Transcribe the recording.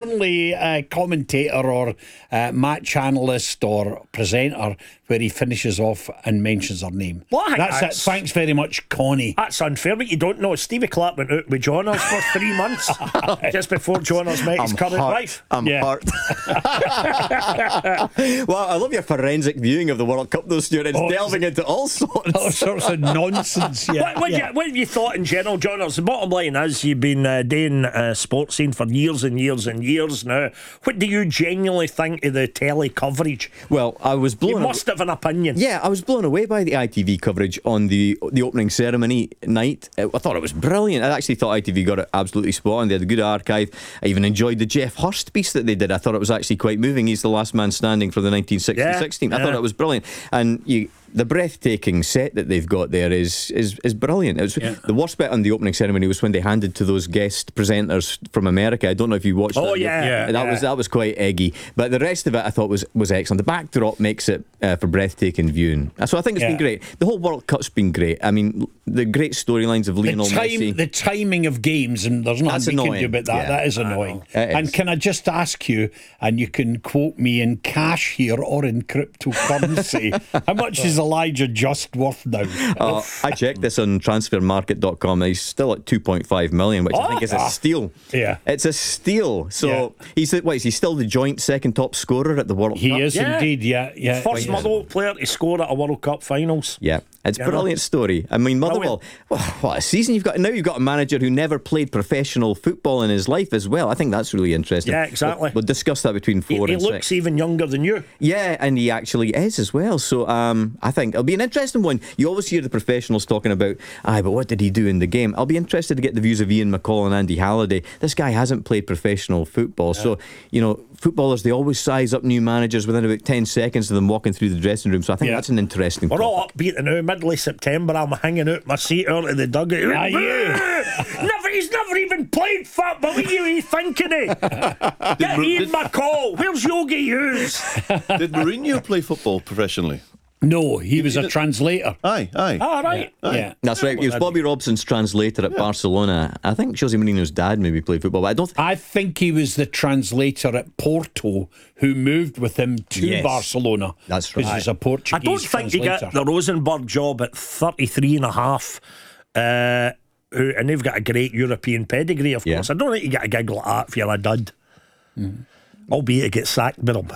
only commentator or match analyst or presenter where he finishes off and mentions her name. Well, That's it. Thanks very much, Connie. That's unfair, but you don't know. Stevie Clark went out with Johners for 3 months just before Johners met his current wife. I'm hurt. Well, I love your forensic viewing of the World Cup, though, Stuart. It's delving into all sorts. All sorts of nonsense. Yeah. What have you thought in general, Johners? The bottom line is you've been doing sports scene for years and years and years now. What do you genuinely think of the telly coverage? Well, I was blown. You must have an opinion. Yeah, I was blown away by the ITV coverage on the opening ceremony night. I thought it was brilliant. I actually thought ITV got it absolutely spot on. They had a good archive. I even enjoyed the Jeff Hurst piece that they did. I thought it was actually quite moving. He's the last man standing for the 1966 team. I thought it was brilliant. And the breathtaking set that they've got there is brilliant. It was, the worst bit on the opening ceremony was when they handed to those guest presenters from America. I don't know if you watched that. That was quite eggy. But the rest of it I thought was excellent. The backdrop makes it for breathtaking viewing. So I think it's been great. The whole World Cup's been great. I mean, the great storylines of Lionel Messi. The timing of games, and there's nothing we can do about that. Yeah, that is annoying. And can I just ask you, and you can quote me in cash here or in cryptocurrency, how much is Elijah Just worth now? I checked this on transfermarket.com. He's still at 2.5 million, which I think is a steal. Yeah, it's a steal. So he's still the joint second top scorer at the World Cup. He is indeed. Yeah. First Motherwell player to score at a World Cup finals. Yeah. It's a brilliant story. I mean, Motherwell, what a season you've got. Now you've got a manager who never played professional football in his life as well. I think that's really interesting. Yeah, exactly. We'll discuss that between 4 and 6. He looks even younger than you. Yeah, and he actually is as well. So I think it'll be an interesting one. You always hear the professionals talking about, but what did he do in the game? I'll be interested to get the views of Ian McCall and Andy Halliday. This guy hasn't played professional football. So, footballers, they always size up new managers within about 10 seconds of them walking through the dressing room. So I think that's an interesting We're all upbeat now. Middle of September, I'm hanging out my seat early the dugout. He's never even played football. What are you thinking of? Get Ian McCall. Where's Yogi Hughes? Did Mourinho play football professionally? No, he was a translator. Aye. All right. Yeah. That's right. He was Bobby Robson's translator at Barcelona. I think Jose Mourinho's dad maybe played football, but I think he was the translator at Porto who moved with him to Barcelona. That's right. Because he's a Portuguese I don't think you get the Rosenborg job at 33 and a half. And they've got a great European pedigree, of course. I don't think you get a gig like that if you're a dud. Albeit it gets sacked, but